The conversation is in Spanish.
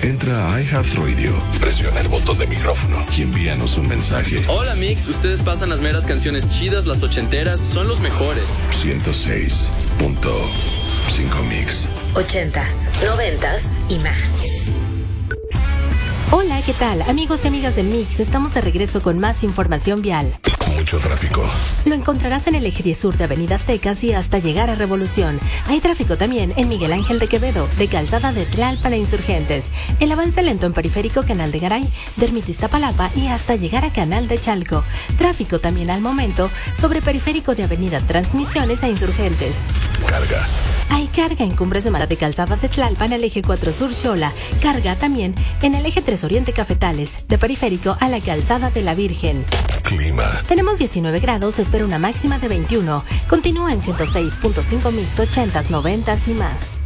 Entra a iHeartRadio, presiona el botón de micrófono y envíanos un mensaje. Hola Mix, ustedes pasan las meras canciones chidas, las ochenteras, son los mejores. 106.5 Mix. 80s, 90s y más. Hola, ¿qué tal? Amigos y amigas de Mix, estamos de regreso con más información vial. Mucho tráfico. Lo encontrarás en el eje 10 sur de Avenida Aztecas y hasta llegar a Revolución. Hay tráfico también en Miguel Ángel de Quevedo, de Calzada de Tlalpan a Insurgentes. El avance lento en Periférico Canal de Garay, de Ermita Iztapalapa y hasta llegar a Canal de Chalco. Tráfico también al momento sobre Periférico de Avenida Transmisiones a Insurgentes. Carga. Hay carga en Cumbres de Mata de Calzada de Tlalpan al eje 4 sur Xola. Carga también en el eje 3 Oriente Cafetales, de Periférico a la Calzada de la Virgen. Clima. Tenemos 19 grados, espera una máxima de 21. Continúa en 106.5 Mix 80s, 90s y más.